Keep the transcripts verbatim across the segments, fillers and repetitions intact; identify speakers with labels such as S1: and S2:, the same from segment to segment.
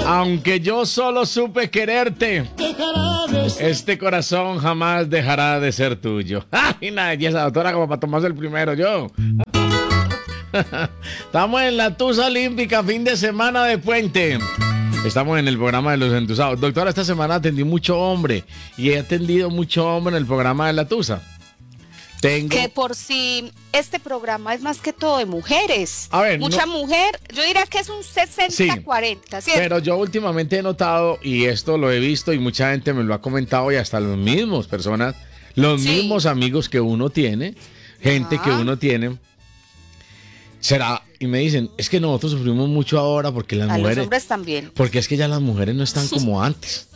S1: Aunque yo solo supe quererte, este corazón jamás dejará de ser tuyo. Ay, nada, y esa doctora como para tomarse el primero yo. Estamos en la Tusa Olímpica, fin de semana de puente. Estamos en el programa de los entusados. Doctora, esta semana atendí mucho hombre y he atendido mucho hombre en el programa de la Tusa. Tengo...
S2: Que por si este programa es más que todo de mujeres.
S1: A ver,
S2: mucha
S1: no...
S2: mujer, yo diría que es un sesenta cuarenta,
S1: sí,
S2: ¿cierto?
S1: pero yo últimamente he notado, y esto lo he visto y mucha gente me lo ha comentado, y hasta los mismos personas, los sí. mismos amigos que uno tiene, gente Ajá. que uno tiene, será, y me dicen, es que nosotros sufrimos mucho ahora porque las
S2: A
S1: mujeres...
S2: los hombres también.
S1: Porque es que ya las mujeres no están como antes.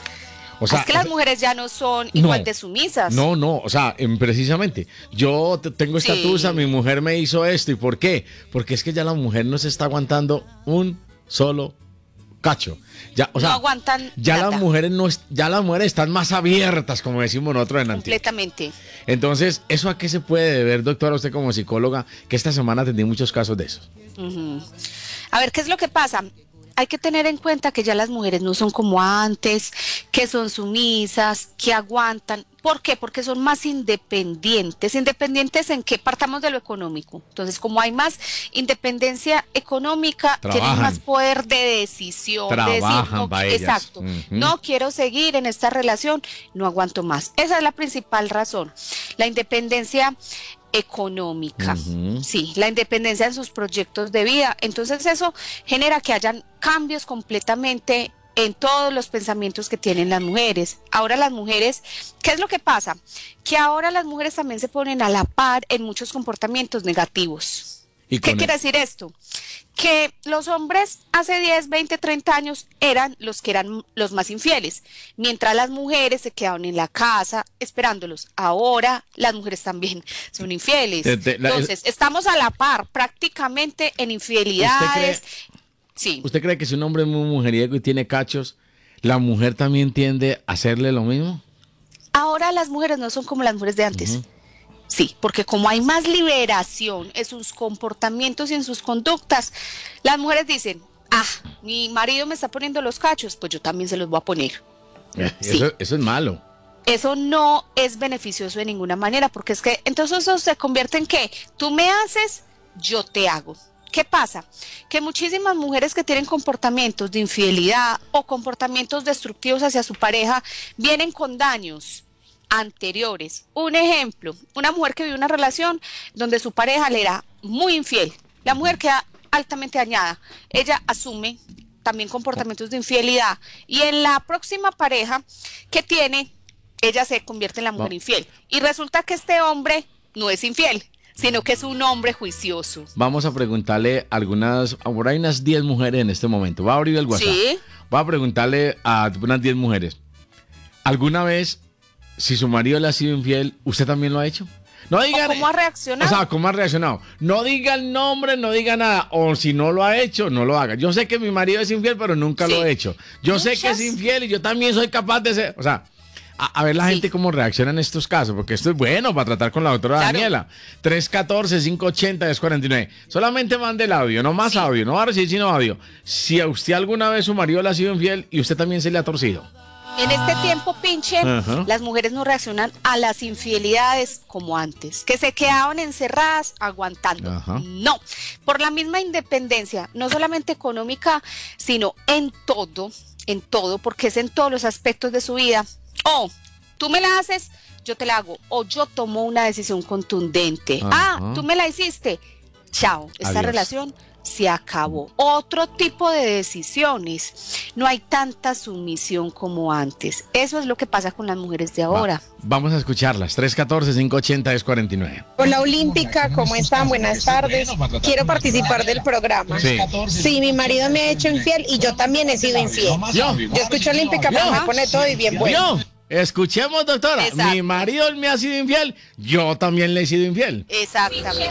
S2: O sea, es que las mujeres ya no son igual no, de sumisas.
S1: No, no, o sea, precisamente, yo tengo esta sí. tusa, mi mujer me hizo esto, ¿y por qué? Porque es que ya la mujer no se está aguantando un solo cacho. Ya, o sea,
S2: no aguantan
S1: ya
S2: nada.
S1: las mujeres no, ya las mujeres están más abiertas, como decimos nosotros en Antioquia.
S2: Completamente. Entonces,
S1: ¿eso a qué se puede deber, doctora, usted como psicóloga, que esta semana atendí muchos casos de esos?
S2: Uh-huh. A ver, ¿qué es lo que pasa? Hay que tener en cuenta que ya las mujeres no son como antes, que son sumisas, que aguantan. ¿Por qué? Porque son más independientes. ¿Independientes en qué? Partamos de lo económico. Entonces, como hay más independencia económica,
S1: Trabajan.
S2: tienen más poder de decisión.
S1: Trabajan
S2: de decir, no,
S1: para ellas.
S2: Exacto. Uh-huh. No quiero seguir en esta relación, no aguanto más. Esa es la principal razón. La independencia económica, uh-huh. sí, la independencia en sus proyectos de vida. Entonces eso genera que hayan cambios completamente en todos los pensamientos que tienen las mujeres. Ahora las mujeres, ¿qué es lo que pasa? Que ahora las mujeres también se ponen a la par en muchos comportamientos negativos. ¿Qué quiere el... decir esto? Que los hombres hace diez, veinte, treinta años eran los que eran los más infieles, mientras las mujeres se quedaban en la casa esperándolos. Ahora las mujeres también son infieles. De, de, la, Entonces, es... estamos a la par prácticamente en infidelidades.
S1: ¿Usted cree,
S2: sí.
S1: ¿Usted cree que si un hombre es muy mujeriego y tiene cachos, la mujer también tiende a hacerle lo mismo?
S2: Ahora las mujeres no son como las mujeres de antes. Uh-huh. Sí, porque como hay más liberación en sus comportamientos y en sus conductas, las mujeres dicen, ah, mi marido me está poniendo los cachos, pues yo también se los voy a poner.
S1: Eh, sí. eso, eso es malo.
S2: Eso no es beneficioso de ninguna manera, porque es que entonces eso se convierte en que tú me haces, yo te hago. ¿Qué pasa? Que muchísimas mujeres que tienen comportamientos de infidelidad o comportamientos destructivos hacia su pareja vienen con daños anteriores. Un ejemplo, una mujer que vive una relación donde su pareja le era muy infiel. La mujer queda altamente dañada. Ella asume también comportamientos de infidelidad y en la próxima pareja que tiene, ella se convierte en la mujer infiel. Y resulta que este hombre no es infiel, sino que es un hombre juicioso.
S1: Vamos a preguntarle a algunas, ahora hay unas diez mujeres en este momento. Va a abrir el WhatsApp. Sí. Va a preguntarle a unas diez mujeres. ¿Alguna vez, si su marido le ha sido infiel, usted también lo ha hecho? No digan,
S2: ¿cómo ha reaccionado?
S1: O sea, ¿cómo ha reaccionado? No diga el nombre, no diga nada. O si no lo ha hecho, no lo haga. Yo sé que mi marido es infiel, pero nunca sí. lo he hecho. Yo ¿Muchas? sé que es infiel y yo también soy capaz de ser. O sea, a, a ver la sí. gente cómo reacciona en estos casos, porque esto es bueno para tratar con la doctora claro. Daniela. tres uno cuatro, cinco ocho cero, diez cuarenta y nueve. Solamente mande el audio, no más sí. audio, no va a recibir sino audio. Si a usted alguna vez su marido le ha sido infiel y usted también se le ha torcido.
S2: En este tiempo, pinche, uh-huh. las mujeres no reaccionan a las infidelidades como antes, que se quedaban encerradas aguantando. Uh-huh. No, por la misma independencia, no solamente económica, sino en todo, en todo, porque es en todos los aspectos de su vida. O tú me la haces, yo te la hago, o yo tomo una decisión contundente. Uh-huh. Ah, tú me la hiciste, chao, esta Adiós. relación se acabó. Otro tipo de decisiones. No hay tanta sumisión como antes. Eso es lo que pasa con las mujeres de ahora.
S1: Va, vamos a escucharlas. tres uno cuatro, cinco ocho cero, diez cuarenta y nueve.
S3: Hola Olímpica, ¿cómo están? Buenas tardes. Quiero participar del programa.
S1: Sí.
S3: Sí, mi marido me ha hecho infiel y yo también he sido infiel.
S1: Yo,
S3: yo escucho Olímpica, pero me pone todo y bien bueno.
S1: Yo. Escuchemos, doctora. Exacto. Mi marido me ha sido infiel, yo también le he sido infiel.
S2: Exactamente.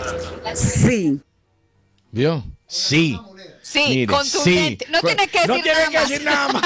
S3: Sí.
S1: ¿Vio? Sí.
S2: Sí,
S1: Mire,
S2: contundente.
S1: Sí.
S2: No tiene que decir
S1: no tiene
S2: nada
S1: que
S2: más.
S1: decir nada más.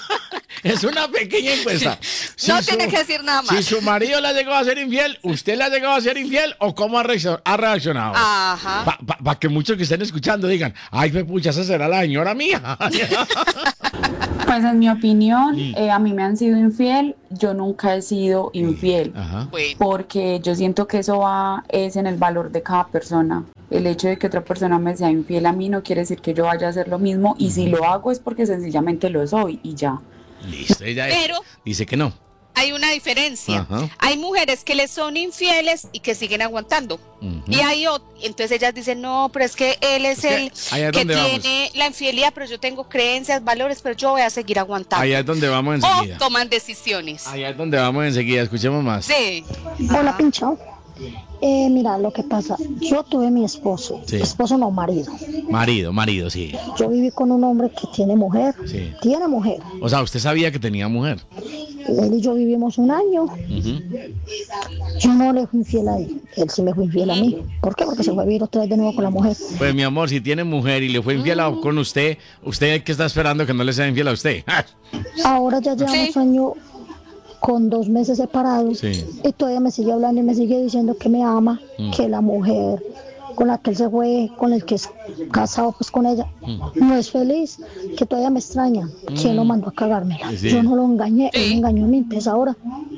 S1: Es una pequeña encuesta.
S2: Si no su, tiene que decir nada más.
S1: Si su marido le ha llegado a ser infiel, ¿usted le ha llegado a ser infiel o cómo ha reaccionado?
S2: Ajá.
S1: Para pa, pa que muchos que estén escuchando digan, ay, pucha, esa será la señora mía.
S4: Pues en mi opinión,
S1: Mm.
S4: eh, a mí me han sido infiel, yo nunca he sido infiel,
S1: Ajá.
S2: Bueno,
S4: porque yo siento que eso va, es en el valor de cada persona. El hecho de que otra persona me sea infiel a mí no quiere decir que yo vaya a hacer lo mismo, y si lo hago es porque sencillamente lo soy y ya.
S1: Listo, ella es-
S2: Pero-
S1: dice que no.
S2: hay una diferencia.
S1: Ajá.
S2: Hay mujeres que les son infieles y que siguen aguantando.
S1: Ujú.
S2: Y hay ot- entonces ellas dicen, no, pero es que él es,
S1: Es que
S2: el
S1: ahí es
S2: que
S1: donde vamos.
S2: tiene la infidelidad, pero yo tengo creencias, valores, pero yo voy a seguir aguantando.
S1: Allá es donde vamos
S2: o
S1: enseguida.
S2: toman decisiones.
S1: Allá es donde vamos enseguida, escuchemos más.
S2: Sí.
S5: Hola,
S2: Ajá.
S5: Pincho. Eh, mira, lo que pasa, yo tuve mi esposo,
S1: Sí.
S5: esposo no, marido.
S1: Marido, marido, sí.
S5: Yo viví con un hombre que tiene mujer,
S1: Sí.
S5: tiene mujer.
S1: O sea, usted sabía que tenía mujer.
S5: Él y yo vivimos un año.
S1: Ujú.
S5: Yo no le fui infiel a él, él sí me fue infiel a mí. ¿Por qué? Porque se fue a vivir otra vez de nuevo con la mujer.
S1: Pues mi amor, si tiene mujer y le fue infiel a- con usted, ¿usted qué está esperando que no le sea infiel a usted?
S5: Ahora ya llevamos
S2: Sí.
S5: año con dos meses separados
S1: Sí.
S5: y todavía me sigue hablando y me sigue diciendo que me ama,
S1: Mm.
S5: que la mujer con la que él se fue, con el que es casado pues con ella, no es feliz, que todavía me extraña. ¿Quién lo mandó a cagármela?
S1: Sí.
S5: Yo no lo engañé, él
S2: Sí.
S5: me engañó a mí, entonces ahora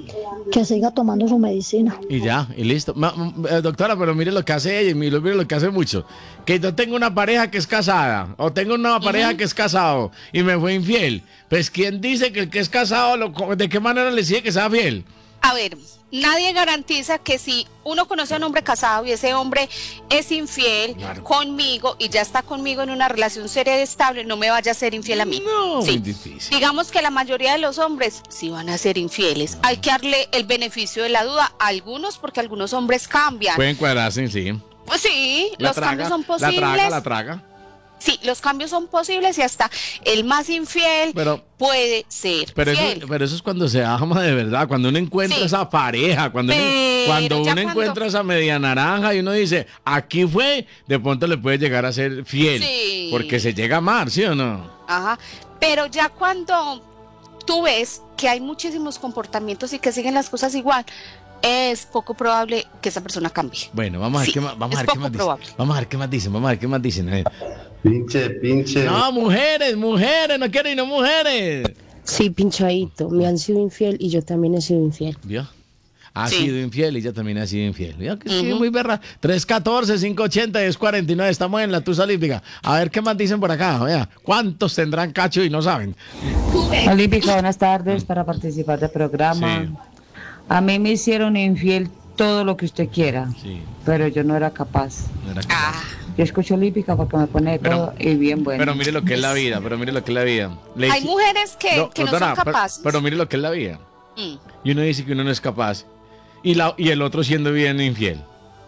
S5: que siga tomando su medicina.
S1: Y ya, y listo. Ma- m- eh, doctora, pero mire lo que hace ella y mire, mire lo que hace mucho. Que yo tengo una pareja que es casada o tengo una pareja que es casado y me fue infiel. Pues ¿quién dice que el que es casado, lo- de qué manera le sigue que sea fiel?
S2: A ver, nadie garantiza que si uno conoce a un hombre casado y ese hombre es infiel
S1: Claro.
S2: conmigo y ya está conmigo en una relación seria y estable, no me vaya a ser infiel a mí.
S1: No,
S2: Sí.
S1: muy difícil.
S2: Digamos que la mayoría de los hombres sí van a ser infieles. Hay que darle el beneficio de la duda a algunos porque algunos hombres cambian.
S1: Pueden cuadrarse, sí.
S2: Pues sí,
S1: La
S2: los
S1: traga,
S2: cambios son
S1: La
S2: posibles.
S1: traga, la traga.
S2: Sí, los cambios son posibles y hasta el más infiel
S1: Pero-
S2: puede ser
S1: Pero eso,
S2: fiel.
S1: pero eso es cuando se ama de verdad, cuando uno encuentra
S2: Sí.
S1: esa pareja, cuando uno,
S2: Pero
S1: cuando
S2: ya
S1: uno
S2: cuando-
S1: encuentra esa media naranja y uno dice, aquí fue, de pronto le puede llegar a ser fiel.
S2: Sí.
S1: Porque se llega a amar, ¿sí o no?
S2: Ajá. Pero ya cuando tú ves que hay muchísimos comportamientos y que siguen las cosas igual, es poco probable que esa persona cambie.
S1: Bueno, vamos a ver
S2: Sí,
S1: qué más, vamos a
S2: es
S1: ver qué
S2: poco
S1: más dicen.
S2: probable.
S1: Vamos a ver qué más dicen, vamos a ver qué más dicen. A ver.
S6: Pinche, pinche.
S1: No, mujeres, mujeres, no quiero ir, no mujeres.
S7: Sí, pinchadito, me han sido infiel y yo también he sido infiel.
S1: ¿Vio? Ha
S2: Sí.
S1: sido infiel y ella también ha sido infiel. ¿Vio? Que sí,
S2: Ujú.
S1: muy berra. tres uno cuatro, cinco ocho cero, diez cuarenta y nueve. Estamos en la Tusa Olímpica. A ver qué más dicen por acá. Vea, ¿cuántos tendrán cacho y no saben?
S8: Olímpica, buenas tardes para participar del programa.
S1: Sí.
S8: A mí me hicieron infiel todo lo que usted quiera,
S1: Sí,
S8: pero yo no era capaz.
S1: no era capaz.
S2: Ah,
S8: Yo escucho Olímpica porque me pone de
S1: Pero-
S8: todo y bien bueno.
S1: Pero mire lo que es la vida, pero mire lo que es la vida. Le
S2: hay
S1: hice-
S2: mujeres que no, que no
S1: doctora,
S2: son
S1: pero-
S2: capaces.
S1: Pero, mire lo que es la vida.
S2: Mm,
S1: Y uno dice que uno no es capaz. Y, la, y el otro siendo bien infiel.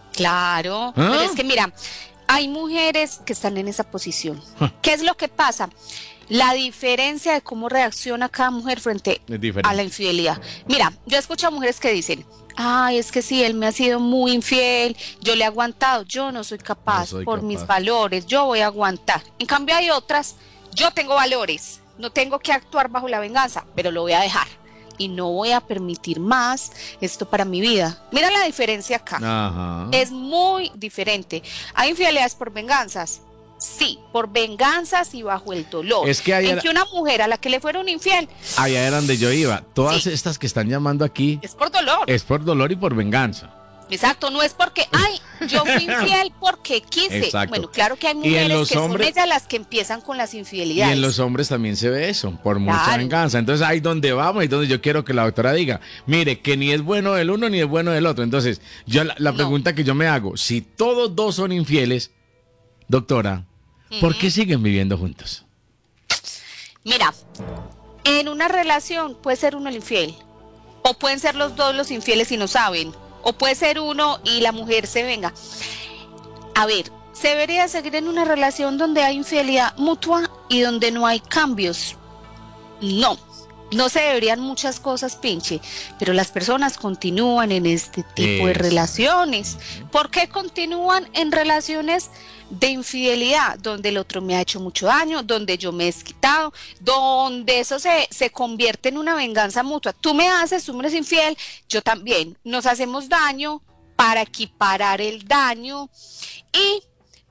S2: claro,
S1: ¿Ah?
S2: pero es que mira, hay mujeres que están en esa posición. ¿Qué es lo que pasa? La diferencia de cómo reacciona cada mujer frente
S1: Es diferente.
S2: a la infidelidad. Mira, yo escucho a mujeres que dicen, ay, es que sí, él me ha sido muy infiel, yo le he aguantado, yo no soy capaz
S1: No soy
S2: por
S1: capaz.
S2: mis valores, yo voy a aguantar. En cambio hay otras, yo tengo valores, no tengo que actuar bajo la venganza, pero lo voy a dejar. Y no voy a permitir más esto para mi vida. Mira la diferencia acá.
S1: Ajá.
S2: Es muy diferente. ¿Hay infidelidades por venganzas? Sí, por venganzas y bajo el dolor.
S1: Es que hay-
S2: en que una mujer a la que le fueron infiel
S1: Allá era donde yo iba. Todas
S2: Sí.
S1: estas que están llamando aquí
S2: es por dolor.
S1: es por dolor y por venganza.
S2: Exacto, no es porque, ay, yo fui infiel porque quise.
S1: Exacto.
S2: Bueno, claro que hay
S1: Y en
S2: mujeres
S1: los
S2: que
S1: hombres-
S2: son ellas las que empiezan con las
S1: Y
S2: infidelidades.
S1: en los hombres también se ve eso, por mucha
S2: Claro.
S1: venganza. Entonces ahí donde vamos y donde yo quiero que la doctora diga, mire, que ni es bueno del uno ni es bueno del otro. Entonces, yo la, la
S2: No.
S1: pregunta que yo me hago, si todos dos son infieles, doctora, ¿por qué siguen viviendo juntos?
S2: Mira, en una relación puede ser uno el infiel, o pueden ser los dos los infieles y no saben, o puede ser uno y la mujer se venga. A ver, se debería seguir en una relación donde hay infidelidad mutua y donde no hay cambios. No, no se deberían muchas cosas, pinche, pero las personas continúan en este tipo de
S1: Eso.
S2: relaciones. ¿Por qué continúan en relaciones de infidelidad? Donde el otro me ha hecho mucho daño, donde yo me he desquitado, donde eso se, se convierte en una venganza mutua. Tú me haces, tú me eres infiel, yo también. Nos hacemos daño para equiparar el daño y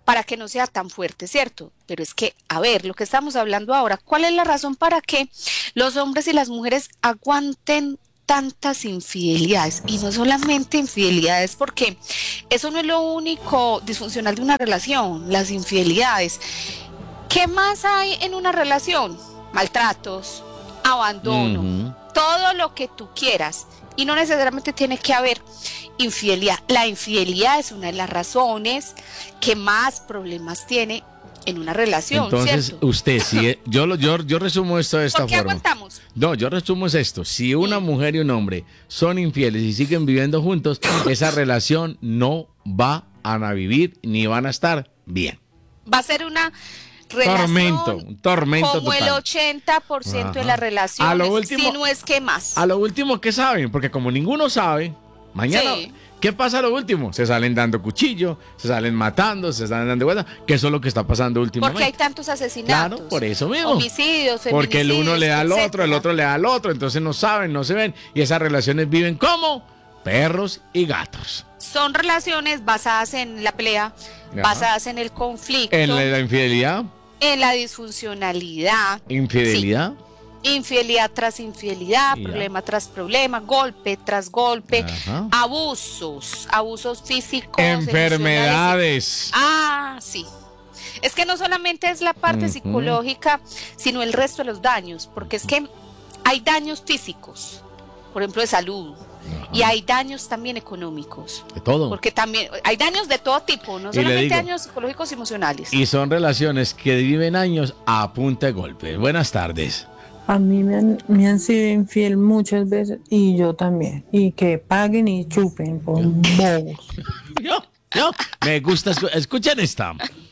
S2: para que no sea tan fuerte, ¿cierto? Pero es que, a ver, lo que estamos hablando ahora, ¿cuál es la razón para que los hombres y las mujeres aguanten tantas infidelidades? Y no solamente infidelidades, porque eso no es lo único disfuncional de una relación, las infidelidades. ¿Qué más hay en una relación? Maltratos, abandono, uh-huh. todo lo que tú quieras. Y no necesariamente tiene que haber infidelidad. La infidelidad es una de las razones que más problemas tiene en una relación.
S1: Entonces,
S2: ¿cierto?
S1: usted, si yo, yo, yo resumo esto de esta
S2: ¿Por qué
S1: forma.
S2: aguantamos?
S1: No, yo resumo es esto. Si una mujer y un hombre son infieles y siguen viviendo juntos, esa relación no va a vivir ni van a estar bien.
S2: Va a ser una relación
S1: tormento, un tormento
S2: como
S1: total.
S2: El ochenta por ciento Ajá. de las relaciones,
S1: a lo último,
S2: si no es que más.
S1: A lo último, ¿qué saben? Porque como ninguno sabe, mañana, sí. ¿qué pasa a lo último? Se salen dando cuchillo, se salen matando, se salen dando vueltas, que eso es lo que está pasando últimamente.
S2: Porque hay tantos asesinatos.
S1: Claro, por eso mismo.
S2: Homicidios, feminicidios,
S1: porque el uno le da al
S2: etcétera.
S1: otro, el otro le da al otro, entonces no saben, no se ven, y esas relaciones viven como perros y gatos.
S2: Son relaciones basadas en la pelea, Ajá. basadas en el conflicto.
S1: En la, la infidelidad.
S2: En la disfuncionalidad.
S1: Infidelidad.
S2: Sí. Infidelidad tras infidelidad, ya. problema tras problema, golpe tras golpe, Ajá. abusos, abusos físicos,
S1: enfermedades.
S2: Ah, sí. Es que no solamente es la parte uh-huh. psicológica, sino el resto de los daños, porque es que hay daños físicos, por ejemplo, de salud. Ajá. Y hay daños también económicos.
S1: De todo.
S2: Porque también hay daños de todo tipo, no solamente digo, daños psicológicos y emocionales.
S1: Y son relaciones que viven años a punta de golpes. Buenas tardes.
S9: A mí me han, me han sido infiel muchas veces y yo también. Y que paguen y chupen por bobos.
S1: Yo, yo, me gusta, escuchen esta.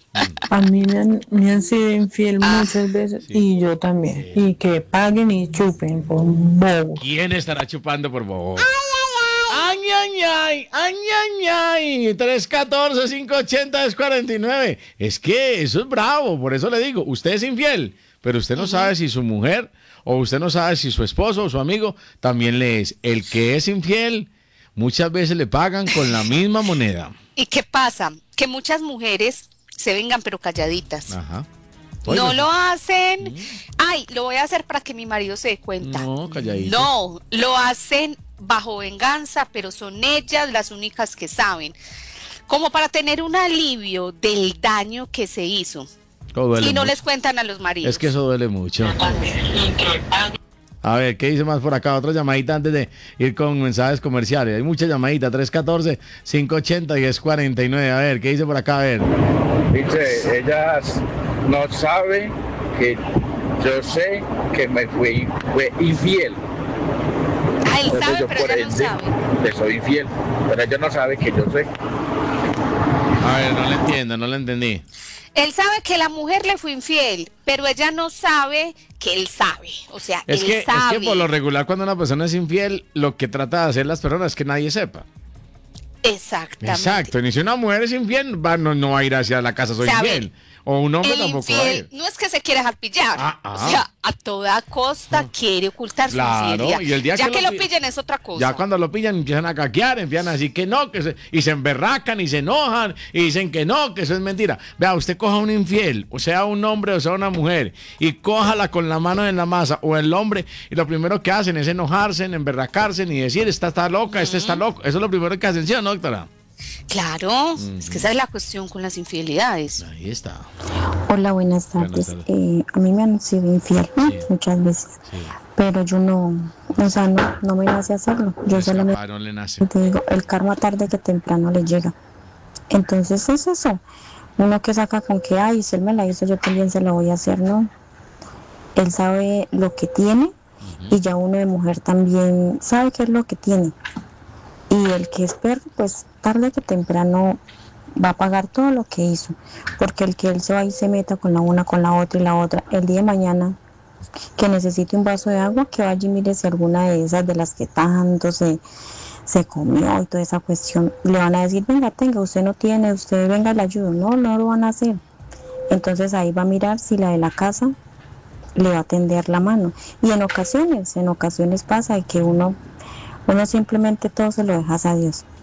S9: A mí me han, me han sido infiel ah, muchas veces sí. y yo también. Sí. Y que paguen y chupen por bobos.
S1: ¿Quién estará chupando por bobos? ¡Ay, ay, ay! ¡Ay, ay, ay! tres uno cuatro, cinco ocho cero, dos cuatro nueve. Es que eso es bravo, por eso le digo, usted es infiel, pero usted no uh-huh. sabe si su mujer o usted no sabe si su esposo o su amigo también le es. El que es infiel, muchas veces le pagan con la misma moneda.
S2: ¿Y qué pasa? Que muchas mujeres se vengan pero calladitas.
S1: Ajá.
S2: Oiga. No lo hacen. Mm. Ay, lo voy a hacer para que mi marido se dé cuenta.
S1: No, calladito.
S2: No, lo hacen bajo venganza, pero son ellas las únicas que saben. Como para tener un alivio del daño que se hizo. Y no
S1: mucho.
S2: Les cuentan a los maridos.
S1: Es que eso duele mucho. A ver, ¿qué dice más por acá? Otra llamadita antes de ir con mensajes comerciales. Hay muchas llamaditas, tres uno cuatro, cinco ocho cero, diez cuarenta y nueve. A ver, ¿qué dice por acá? A ver.
S10: Dice, ellas no saben que yo sé que me fui, fue infiel.
S2: Ah, él Entonces, sabe, pero ella no sabe.
S10: Le soy infiel, pero ella no sabe que yo sé.
S1: A ver, no le entiendo, no le entendí.
S2: Él sabe que la mujer le fue infiel, pero ella no sabe que él sabe. O sea,
S1: es
S2: él
S1: que,
S2: sabe.
S1: Es que por lo regular cuando una persona es infiel, lo que trata de hacer las personas es que nadie sepa.
S2: Exactamente.
S1: Exacto, ni si una mujer es infiel, va, no, no va a ir hacia la casa, soy
S2: ¿Sabe?
S1: infiel. O un hombre
S2: el
S1: tampoco
S2: infiel
S1: va a ir.
S2: No es que se quiera dejar pillar.
S1: Ah, ah.
S2: O sea, a toda costa ah. quiere ocultar
S1: claro,
S2: su infidelidad.
S1: Y el día
S2: ya
S1: que,
S2: que
S1: lo,
S2: lo pillen es otra cosa.
S1: Ya cuando lo pillan empiezan a caquear, empiezan a decir que no, que se, y se emberracan y se enojan y dicen que no, que eso es mentira. Vea, usted coja un infiel, o sea un hombre o sea una mujer, y cójala con la mano en la masa, o el hombre, y lo primero que hacen es enojarse, emberracarse y decir, esta está loca, este uh-huh. está loco. Eso es lo primero que hacen, ¿sí o no, doctora?
S2: Claro, mm. es que esa es la cuestión con las infidelidades.
S1: Ahí está.
S11: Hola, buenas tardes. Buenas tardes. Eh, a mí me han sido infiel sí. muchas veces, sí. pero yo no, o sea, no, no me nace hacerlo. Yo solamente
S1: no le nace.
S11: te digo, el karma tarde que temprano le llega. Entonces es eso. Uno que saca con que, ay, si él me la hizo, yo también se la voy a hacer, ¿no? Él sabe lo que tiene uh-huh. y ya uno de mujer también sabe qué es lo que tiene. Y el que es perro, pues tarde que temprano va a pagar todo lo que hizo, porque el que él se va y se meta con la una, con la otra y la otra, el día de mañana que necesite un vaso de agua, que vaya y mire si alguna de esas de las que tanto se, se comió y toda esa cuestión, le van a decir, venga, tenga, usted no tiene, usted venga, le ayudo. No, no lo van a hacer. Entonces ahí va a mirar si la de la casa le va a tender la mano. Y en ocasiones, en ocasiones pasa y que uno, uno simplemente todo se lo dejas a Dios.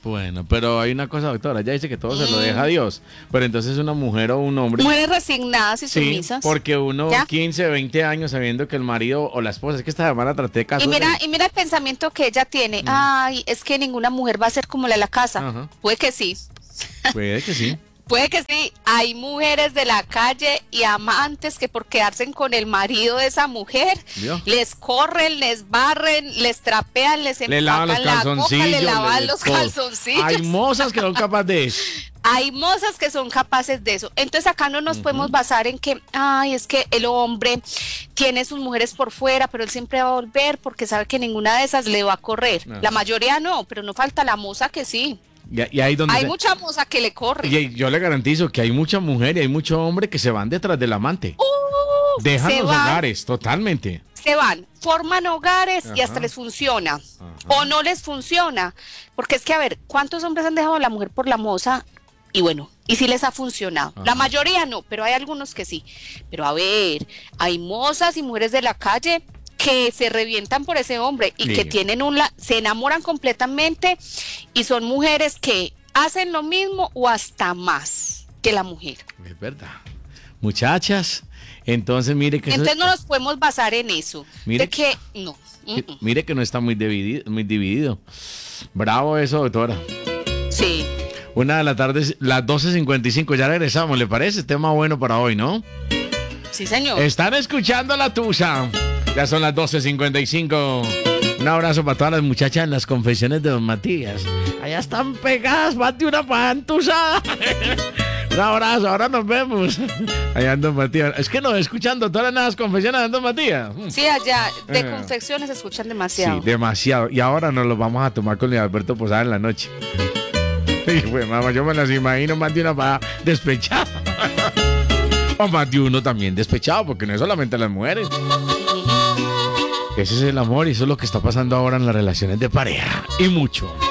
S1: Bueno, pero hay una cosa, doctora, ella dice que todo se lo deja a Dios, pero entonces una mujer o un hombre...
S2: Mujeres resignadas y
S1: sí,
S2: sumisas.
S1: porque uno
S2: ¿Ya?
S1: quince, veinte años sabiendo que el marido o la esposa, es que esta semana traté de casos...
S2: Y mira,
S1: de-
S2: y mira el pensamiento que ella tiene.
S1: Mm.
S2: Ay, es que ninguna mujer va a ser como la de la casa.
S1: Ajá.
S2: Puede que sí.
S1: Puede que sí.
S2: Puede que sí, hay mujeres de la calle y amantes que por quedarse con el marido de esa mujer,
S1: ¿Vio?
S2: les corren, les barren, les trapean, les
S1: Le lavan los
S2: empacan la coca,
S1: calzoncillos.
S2: le
S1: le-
S2: lavan
S1: le-
S2: los
S1: todo.
S2: calzoncillos.
S1: Hay mozas que son capaces de eso.
S2: Hay mozas que son capaces de eso. Entonces acá no nos podemos basar en que, ay, es que el hombre tiene sus mujeres por fuera, pero él siempre va a volver porque sabe que ninguna de esas le va a correr.
S1: No.
S2: La mayoría no, pero no falta la moza que sí.
S1: Y, y ahí donde
S2: Hay
S1: se-
S2: mucha moza que le corre.
S1: y yo le garantizo que hay mucha mujer y hay mucho hombre que se van detrás del amante.
S2: Uf,
S1: Dejan
S2: se
S1: los
S2: van.
S1: hogares, totalmente.
S2: Se van, forman hogares y
S1: Ajá.
S2: hasta les funciona.
S1: Ajá.
S2: O no les funciona. Porque es que, a ver, ¿cuántos hombres han dejado a la mujer por la moza? Y bueno, y sí les ha funcionado.
S1: Ajá.
S2: La mayoría no, pero hay algunos que sí. Pero a ver, hay mozas y mujeres de la calle que se revientan por ese hombre y
S1: Sí.
S2: que tienen un la- se enamoran completamente y son mujeres que hacen lo mismo o hasta más que la mujer.
S1: Es verdad. Muchachas, entonces mire que... eso-
S2: Entonces no nos podemos basar en eso.
S1: Mire-
S2: de que no.
S1: que-
S2: Mm, mm.
S1: mire que no está muy dividido, muy dividido. Bravo eso, doctora.
S2: Sí.
S1: Una de la tarde, las doce cincuenta y cinco, ya regresamos, ¿le parece? Tema bueno para hoy, ¿no?
S2: Sí, señor.
S1: Están escuchando La Tusa. Ya son las doce cincuenta y cinco. Un abrazo para todas las muchachas en las confesiones de Don Matías. Allá están pegadas, más de una pantusa. Un abrazo, ahora nos vemos. Allá en Don Matías. Es que nos escuchan todas las confesiones de Don Matías.
S2: Sí, allá de
S1: Eh.
S2: confecciones se escuchan
S1: Sí,
S2: demasiado.
S1: demasiado. Y ahora nos lo vamos a tomar con Luis Alberto Posada en la noche. Y pues, mamá, yo me las imagino más de una para despechada. O más de uno también despechado, porque no es solamente las mujeres. Ese es el amor y eso es lo que está pasando ahora en las relaciones de pareja. Y mucho.